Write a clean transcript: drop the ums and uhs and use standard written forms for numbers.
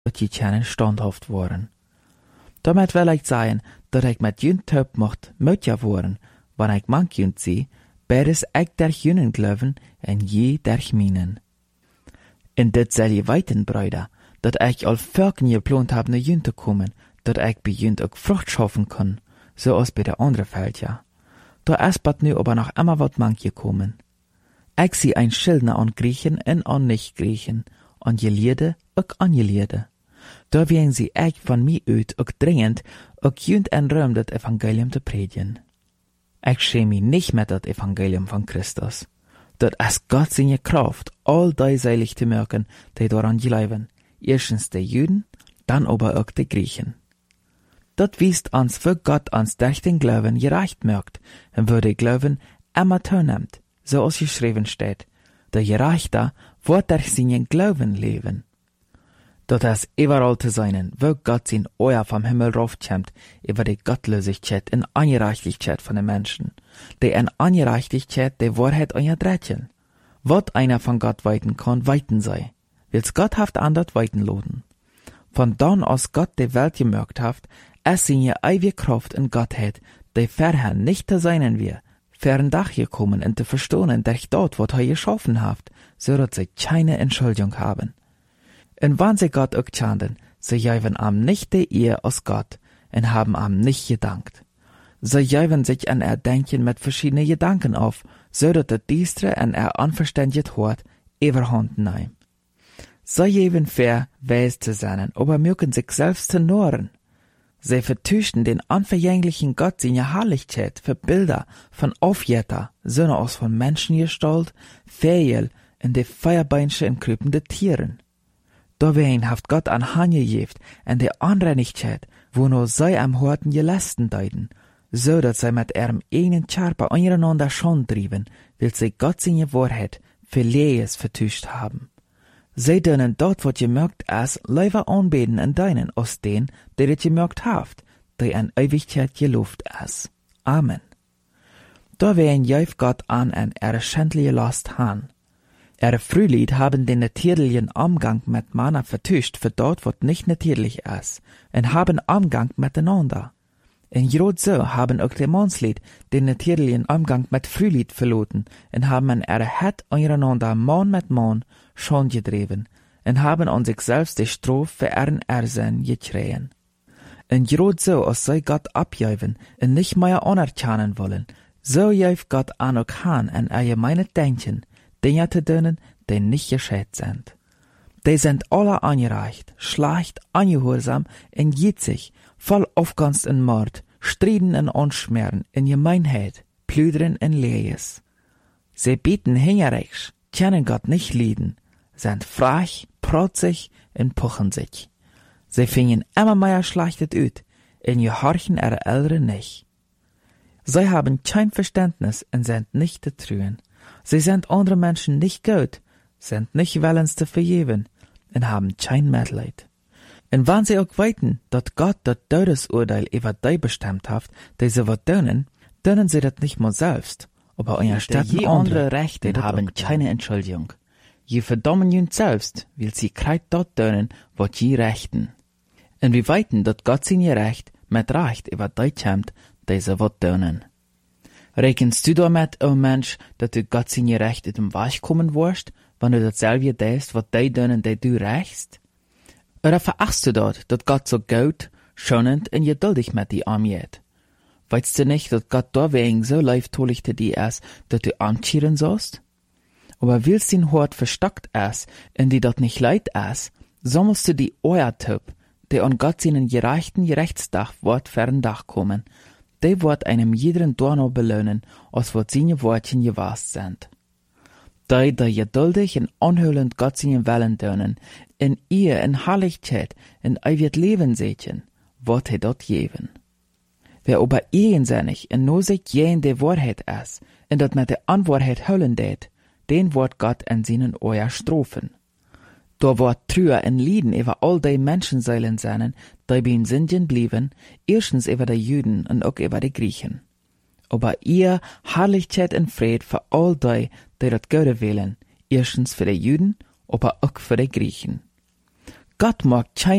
dat je kennen standhaft worden. Damit wil ik zeggen, dat ik met jun tuip mocht mutja worden, wanneer ik mank jun zie, beides ik der junen geloven en je der minen. En dit zal je weten, bruider, dat ik al vaak geplant heb naar jun te komen, dat ik bij jun ook vrucht schaffen kan, zoals bij de andere veldja. Da is bat nu aber nog immer wat mank gekommen. Ik zie een schildner aan Griechen en aan nicht-Griechen, aan geleerde, ook aan geleerde. Da wegen sie echt van mij uit ook dringend, ook junt en ruim dat evangelium te predigen. Ik schäme mich nicht met dat evangelium van Christus. Dat is Gott seine Kraft, all die seilig te merken, die daran geloven. Erstens de Juden, dann aber auch de Griechen. Dat wiest ons für Gott ans durch den Glauben gerecht merkt, en wo de Glauben immer toeneemt, zoals geschreven steht. Der Gerechte wordt durch seinen Glauben leben. Dat is überall te zijn, wo Gott sein Ohr vom Himmel raufkommt, über die Gottlosigkeit und Ungerechtigkeit von den Menschen, die in Ungerechtigkeit die Wahrheit unterdrücken. Wat einer von Gott weiten kann, weiten sei. Wils Gott haft an dat weiten loden. Von dann aus Gott die Welt gemerkt haft, es seine ewige Kraft in Gottheit, die vorher nicht zu sein wir, fern Dach gekommen und zu verstehen durch dort, wat er geschaffen haft, so dass sie keine Entschuldigung haben. Und wann sie Gott auch schanden, sie geben am nicht die Ehe aus Gott und haben am nicht gedankt. Sie geben sich an Erdenken mit verschiedenen Gedanken auf, so dass der Diestre an unverständigt Hort überhand nehmen. Sie geben fair, weis zu sein, aber mögen sich selbst zu norren. Sie vertüchten den unvergänglichen Gott seine Herrlichkeit für Bilder von Aufjetter, sondern aus von Menschengestalt, Fähel und die Feuerbeinsche und krüpende Tieren. Dawein haft Gott an Hand gegeben und die Unreinigkeit, wo nur sie am Horten gelästen deuten, so dass sie mit ihrem eigenen Körper untereinander schon trieben, will sie Gott seine Wahrheit für Lees vertuscht haben. Sie dürfen dort, wat gemerkt ist, lieber anbeten in deinen, aus den, der es gemerkt haft, die an Ewigkeit gelobt ist. Amen. Da werden jäuf Gott an schändliche Last han. Frühlied haben den natürlichen Umgang mit Manna vertuscht für dort, wat nicht natürlich ist, und haben Umgang miteinander. In grad so haben auch die Mannslied den natürlichen Umgang mit Frühlied verloren und haben an Het untereinander Mann mit Mann schon gedreven und haben an sich selbst die Strophe für ihren Ersinn gekriegen. In grad so, als sei Gott abjäuven und nicht mehr anerkennen wollen, so jäuft Gott an auch han an allgemeine Denken, Dinge zu tun, die nicht gescheit sind. Die sind alle angereicht, schlecht, ungehorsam und jitzig, voll Aufgunst und Mord, Striden und Unschmerzen, in Gemeinheit, Plüdern und Lehes. Sie bieten hingerichs, können Gott nicht lieben, sind frech, protzig und puchen sich. Sie fingen immer mehr schlechtet ut, und gehorchen ihre Eltern nicht. Sie haben kein Verständnis und sind nicht zu trüen. Sie sind andere Menschen nicht gut, sind nicht willens zu vergeben und haben kein Mitleid. Und wenn sie auch weiten, dass Gott das Todesurteil über die bestimmt hat, die sie was tun sie das nicht mal selbst, aber unterstützen andere Rechte haben keine Entschuldigung. Je verdammen jün selbst, weil sie kreit dort tun, was je rechten. Und wir weiten, dass Gott seine Recht mit Recht über die kommt, die sie was tun. Rechenst du damit, o Mensch, dass du Gott seine Recht in dem Weg kommen wirst, wenn du dasselbe denkst, was die tun, die du rächst? Oder verachtst du dort, dass Gott so gut, schonend und geduldig mit dir umgeht? Weißt du nicht, dass Gott deswegen so leiftolich zu dir ist, dass du anchieren sollst? Aber willst dein Hort verstockt ist, und die dort nicht leid ist, so musst du die Euertyp, die an Gott seinen gerechten Gerechtsdach Wort fern Dach kommen, die wird einem jeden Dorno belohnen, als wat seine Wortchen gewast sind. Die geduldig und anhörend Gott seinen Willen tun, in ihr in Herrlichkeit in ewig Leben sehen, wird dort geben. Wer aber eigensinnig und nur sich jen die Wahrheit ist, und dat mit der Unwahrheit höllen det, den wird Gott in seinen Ohr strofen. Da wird Trüher in Lieden über all die Menschenseelen sein, die beim Sünden blieben, erstens über die Juden und auch über die Griechen. Aber ihr Herrlichkeit und Fried für all die, die das Gute wählen, erstens für die Juden, aber auch für die Griechen. Gott mag